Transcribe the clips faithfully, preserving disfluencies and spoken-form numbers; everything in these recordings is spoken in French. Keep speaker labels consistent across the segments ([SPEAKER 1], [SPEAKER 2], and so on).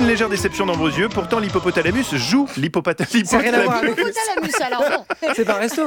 [SPEAKER 1] légère déception dans vos yeux. Pourtant, l'hypopothalamus joue l'hypopothalamus.
[SPEAKER 2] Ça n'a rien à voir avec
[SPEAKER 3] L'hypothalamus, alors bon.
[SPEAKER 2] C'est pas un resto.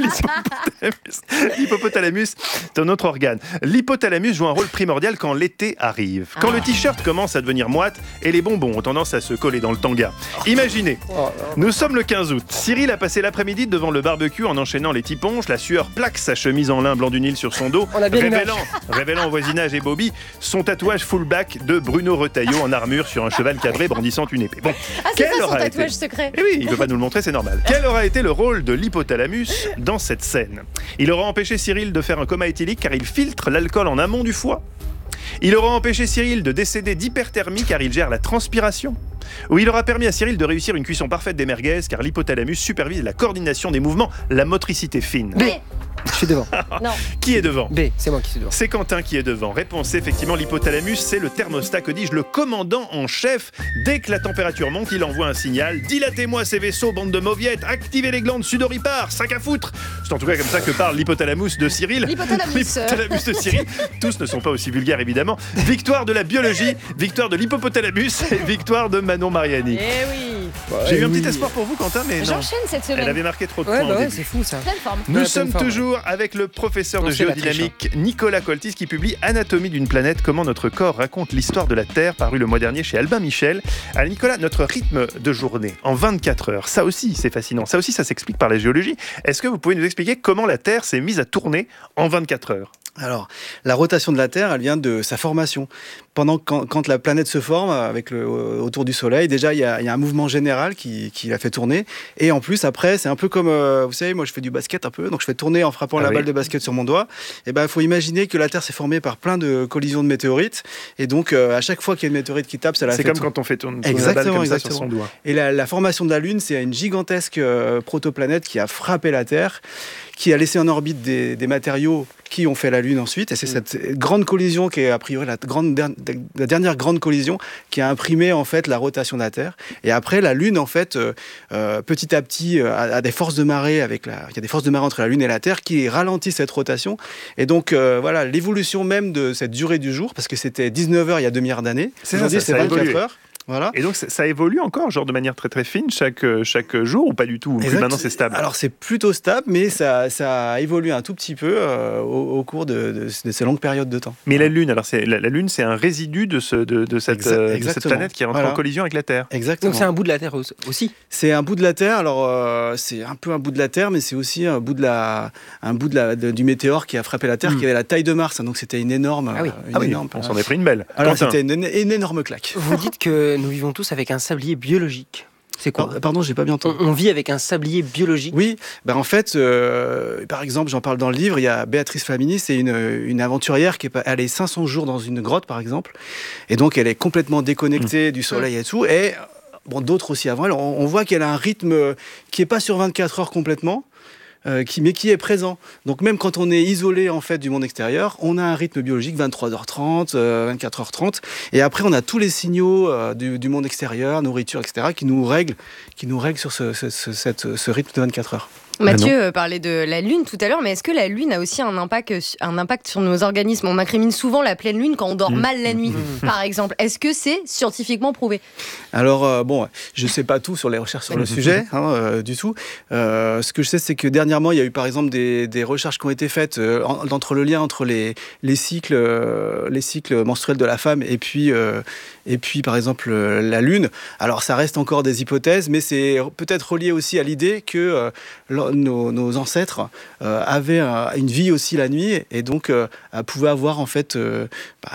[SPEAKER 1] L'hypothalamus, l'hypopothalamus, c'est un autre organe. L'hypothalamus joue un rôle primordial quand l'été arrive. Quand
[SPEAKER 3] Ah.
[SPEAKER 1] le t-shirt commence à devenir moite et les bonbons ont tendance à se coller dans le tanga. Imaginez, nous sommes le quinze août. Cyril a passé l'après-midi devant le barbecue en enchaînant les tiponches. La sueur plaque sa chemise en lin blanc du Nil sur son dos,
[SPEAKER 2] On a bien
[SPEAKER 1] révélant, révélant au voisinage et Bobby son tatouage full back de Bruno Retailleau en armure sur un cheval cadré brandissant une épée. Bon,
[SPEAKER 3] Ah, c'est
[SPEAKER 1] quel
[SPEAKER 3] ça son
[SPEAKER 1] aura
[SPEAKER 3] tatouage
[SPEAKER 1] été-
[SPEAKER 3] secret.
[SPEAKER 1] Eh oui, il ne veut pas nous le montrer, c'est normal. Quel aura été le rôle de l'hypothalamus dans cette scène? Il aura empêché Cyril de faire un coma éthylique car il filtre l'alcool en amont du foie. Il aura empêché Cyril de décéder d'hyperthermie car il gère la transpiration. Ou il aura permis à Cyril de réussir une cuisson parfaite des merguez car l'hypothalamus supervise la coordination des mouvements, la motricité fine.
[SPEAKER 3] B.
[SPEAKER 2] Je suis devant.
[SPEAKER 3] Non.
[SPEAKER 1] Qui est devant?
[SPEAKER 2] B, c'est moi qui suis devant.
[SPEAKER 1] C'est Quentin qui est devant. Réponse, effectivement, l'hypothalamus, c'est le thermostat, que dis-je, le commandant en chef. Dès que la température monte, il envoie un signal. Dilatez-moi ces vaisseaux, bande de mauviettes, activez les glandes sudoripares, sac à foutre. C'est en tout cas comme ça que parle l'hypothalamus de Cyril.
[SPEAKER 3] L'hypothalamus.
[SPEAKER 1] L'hypothalamus de Cyril. Tous ne sont pas aussi vulgaires, évidemment. Victoire de la biologie, victoire de l'hypopothalamus et victoire de Manon Mariani.
[SPEAKER 3] Eh oui.
[SPEAKER 1] J'ai eu un
[SPEAKER 2] oui.
[SPEAKER 1] petit espoir pour vous, Quentin, mais non.
[SPEAKER 3] J'enchaîne cette
[SPEAKER 1] Elle
[SPEAKER 3] semaine.
[SPEAKER 1] avait marqué trop de
[SPEAKER 2] Ouais,
[SPEAKER 1] points
[SPEAKER 2] bah
[SPEAKER 1] au
[SPEAKER 2] ouais,
[SPEAKER 1] début.
[SPEAKER 2] c'est fou ça.
[SPEAKER 3] Pleine forme.
[SPEAKER 1] Nous
[SPEAKER 2] Ouais,
[SPEAKER 1] sommes
[SPEAKER 2] pleine forme.
[SPEAKER 1] toujours avec le professeur
[SPEAKER 2] On
[SPEAKER 1] de
[SPEAKER 2] sait la triche,
[SPEAKER 1] géodynamique Nicolas Coltis qui publie Anatomie d'une planète, comment notre corps raconte l'histoire de la Terre, paru le mois dernier chez Albin Michel. Alors Nicolas, notre rythme de journée en vingt-quatre heures, ça aussi c'est fascinant, ça aussi ça s'explique par la géologie. Est-ce que vous pouvez nous expliquer comment la Terre s'est mise à tourner en vingt-quatre heures?
[SPEAKER 4] Alors, la rotation de la Terre, elle vient de sa formation. Pendant quand, quand la planète se forme avec le, autour du Soleil, déjà il y, a, il y a un mouvement général qui, qui la fait tourner. Et en plus, après, c'est un peu comme, euh, vous savez, moi je fais du basket un peu, donc je fais tourner en frappant
[SPEAKER 1] Ah
[SPEAKER 4] la
[SPEAKER 1] oui.
[SPEAKER 4] balle de basket sur mon doigt. Et ben, il faut imaginer que la Terre s'est formée par plein de collisions de météorites. Et donc, euh, à chaque fois qu'il y a une météorite qui tape, ça la
[SPEAKER 1] C'est
[SPEAKER 4] fait
[SPEAKER 1] comme
[SPEAKER 4] tourner.
[SPEAKER 1] quand on fait tourner la balle
[SPEAKER 4] Exactement,
[SPEAKER 1] comme ça sur
[SPEAKER 4] exactement.
[SPEAKER 1] son doigt.
[SPEAKER 4] Et la, la formation de la Lune, c'est une gigantesque euh, protoplanète qui a frappé la Terre, qui a laissé en orbite des, des matériaux qui ont fait la Lune ensuite. Et c'est cette grande collision qui est a priori la, grande, la dernière grande collision qui a imprimé en fait la rotation de la Terre. Et après, la Lune, en fait, euh, euh, petit à petit, euh, a, a des forces de marée avec la, il y a des forces de marée entre la Lune et la Terre qui ralentissent cette rotation. Et donc, euh, voilà, l'évolution même de cette durée du jour, parce que c'était dix-neuf heures il y a deux milliards d'années.
[SPEAKER 1] C'est ça,
[SPEAKER 4] Aujourd'hui,
[SPEAKER 1] ça,
[SPEAKER 4] c'est
[SPEAKER 1] ça a
[SPEAKER 4] vingt-quatre
[SPEAKER 1] évolué.
[SPEAKER 4] heures. Voilà.
[SPEAKER 1] Et donc ça, ça évolue encore, genre de manière très très fine, chaque, chaque jour ou pas du tout? Ou
[SPEAKER 4] Exact.
[SPEAKER 1] maintenant c'est stable?
[SPEAKER 4] Alors c'est plutôt stable, mais ça, ça a évolué un tout petit peu euh, au, au cours de, de, de ces longues périodes de temps.
[SPEAKER 1] Mais la Lune, alors c'est, la, la Lune c'est un résidu de, ce, de, de, cette,
[SPEAKER 4] Exa-
[SPEAKER 1] euh, de cette
[SPEAKER 4] exactement.
[SPEAKER 1] planète qui rentre
[SPEAKER 4] Voilà.
[SPEAKER 1] en collision avec la Terre.
[SPEAKER 4] Exactement.
[SPEAKER 2] Donc c'est un bout de la Terre au- aussi.
[SPEAKER 4] C'est un bout de la Terre. Alors euh, c'est un peu un bout de la Terre, mais c'est aussi un bout de la, un bout de la, de- du météore qui a frappé la Terre,
[SPEAKER 1] Mm.
[SPEAKER 4] qui avait la taille de Mars. Donc c'était une énorme,
[SPEAKER 2] Ah oui.
[SPEAKER 4] euh, une
[SPEAKER 1] Ah oui,
[SPEAKER 4] énorme.
[SPEAKER 1] on s'en est pris une belle.
[SPEAKER 4] Alors
[SPEAKER 1] Quentin.
[SPEAKER 4] c'était une, une énorme claque.
[SPEAKER 2] Vous dites que nous vivons tous avec un sablier biologique. C'est quoi?
[SPEAKER 4] Pardon, pardon, j'ai pas bien entendu.
[SPEAKER 2] on, on vit avec un sablier biologique.
[SPEAKER 4] Oui, ben en fait, euh, par exemple, j'en parle dans le livre, il y a Béatrice Flamini, c'est une, une aventurière qui est pas- elle est cinq cents jours dans une grotte, par exemple, et donc elle est complètement déconnectée du soleil et tout, et bon, d'autres aussi avant elle, on, on voit qu'elle a un rythme qui est pas sur vingt-quatre heures complètement, euh, qui, mais qui est présent. Donc même quand on est isolé en fait du monde extérieur, on a un rythme biologique vingt-trois heures trente, euh, vingt-quatre heures trente, et après on a tous les signaux euh, du, du monde extérieur, nourriture, et cetera, qui nous règlent, qui nous règlent sur ce, ce, ce, cette- ce rythme de vingt-quatre heures.
[SPEAKER 3] Mathieu euh, parlait de la Lune tout à l'heure, mais est-ce que la Lune a aussi un impact, un impact sur nos organismes? On incrimine souvent la pleine Lune quand on dort
[SPEAKER 1] Mmh.
[SPEAKER 3] mal la nuit, par exemple. Est-ce que c'est scientifiquement prouvé?
[SPEAKER 4] Alors, euh, bon, je ne sais pas tout sur les recherches sur le sujet, hein, euh, du tout. Euh, ce que je sais, c'est que dernièrement, il y a eu par exemple des, des recherches qui ont été faites euh, en- entre le lien entre les, les, cycles, euh, les cycles menstruels de la femme et puis, euh, et puis par exemple, euh, la Lune. Alors, ça reste encore des hypothèses, mais c'est peut-être relié aussi à l'idée que euh, lo- nos, nos ancêtres euh, avaient un- une vie aussi la nuit et donc euh, pouvaient avoir en fait euh, bah,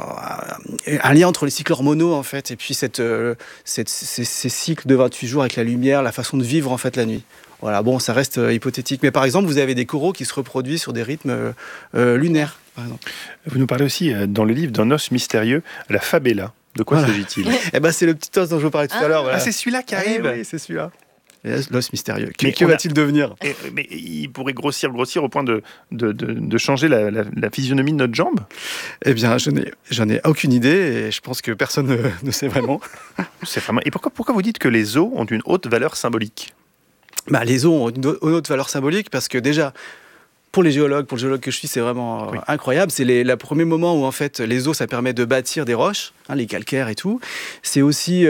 [SPEAKER 4] un, un lien entre les cycles hormonaux en fait et puis cette, euh, cette- ces, ces cycles de vingt-huit jours avec la lumière, la façon de vivre en fait la nuit. Voilà, bon, ça reste euh, hypothétique. Mais par exemple, vous avez des coraux qui se reproduisent sur des rythmes euh, euh, lunaires, par exemple.
[SPEAKER 1] Vous nous parlez aussi euh, dans le livre d'un os mystérieux, la fabella. De quoi
[SPEAKER 4] Voilà.
[SPEAKER 1] s'agit-il?
[SPEAKER 4] Eh ben, c'est le petit os dont je vous parlais tout
[SPEAKER 3] Ah.
[SPEAKER 4] à l'heure. Voilà.
[SPEAKER 1] Ah, c'est celui-là qui
[SPEAKER 4] Eh
[SPEAKER 1] arrive.
[SPEAKER 4] oui, c'est celui-là. Et l'os mystérieux. Que,
[SPEAKER 1] Mais
[SPEAKER 4] que
[SPEAKER 1] on a-
[SPEAKER 4] va-t-il devenir?
[SPEAKER 1] Et- mais il pourrait grossir, grossir au point de, de, de, de changer la, la, la physionomie de notre jambe?
[SPEAKER 4] Eh bien, je n'ai, j'en ai aucune idée et je pense que personne ne, ne sait vraiment.
[SPEAKER 1] C'est vraiment... Et pourquoi, pourquoi vous dites que les os ont une haute valeur symbolique?
[SPEAKER 4] Bah, les os ont une, o- une autre valeur symbolique parce que déjà, pour les géologues, pour le géologue que je suis, c'est vraiment euh,
[SPEAKER 1] Oui.
[SPEAKER 4] incroyable. C'est les, le premier moment où en fait les os, ça permet de bâtir des roches, hein, les calcaires et tout. C'est aussi